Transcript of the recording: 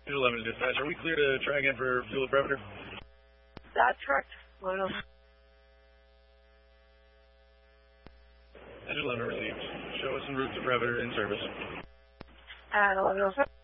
Engine 11 dispatch, are we clear to try again for fuel at perimeter? That's correct. Well, Engine 11 received. Show us en route to perimeter in service. at 1107.